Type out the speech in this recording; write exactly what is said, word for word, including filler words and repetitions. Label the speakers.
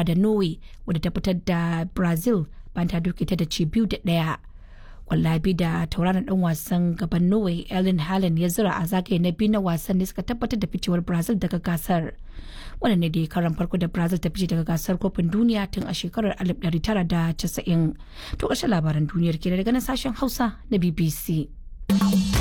Speaker 1: kara da Norway wadda ta fitar da Brazil bayan ta doke ta da ci biyu da ɗaya. Kwallabi da tauraron dan wasan gaban Norway Erling Haaland ya zura a zagaye na biyu na wasan ne suka tabbatar da ficewar Brazil daga gasar. Wannan ne da karan farko da Brazil ta fice daga gasar kofin duniya tun a shekarar alif ɗari tara da casa'in. To ƙarshen labaran duniyar ke daga nan sashen Hausa na B B C.